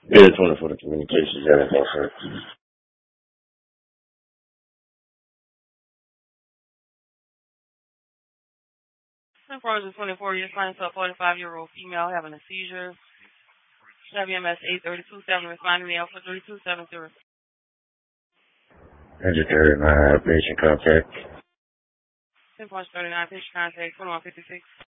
Yeah, 20 for the communications. Yeah, that's all for it. 24, you're trying to a 45-year-old female having a seizure. WMS 8327 responding to Alpha 3270. 139 patient contact. 10.39 patient contact 2156.